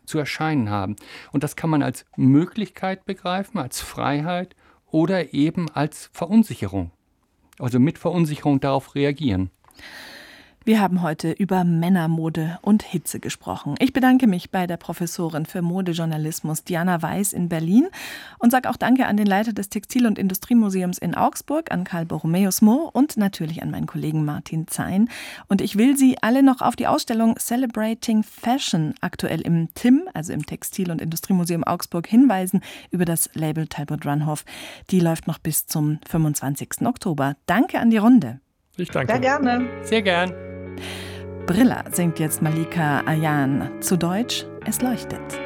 zu erscheinen haben. Und das kann man als Möglichkeit begreifen, als Freiheit oder eben als Verunsicherung. Also mit Verunsicherung darauf reagieren. Wir haben heute über Männermode und Hitze gesprochen. Ich bedanke mich bei der Professorin für Modejournalismus Diana Weiß in Berlin und sage auch Danke an den Leiter des Textil- und Industriemuseums in Augsburg, an Karl Borromäus-Mohr und natürlich an meinen Kollegen Martin Zein. Und ich will Sie alle noch auf die Ausstellung Celebrating Fashion aktuell im TIM, also im Textil- und Industriemuseum Augsburg, hinweisen über das Label Talbot-Runhoff. Die läuft noch bis zum 25. Oktober. Danke an die Runde. Ich danke. Sehr gerne. Sehr gern. Brilla singt jetzt Malika Ayan. Zu Deutsch: Es leuchtet.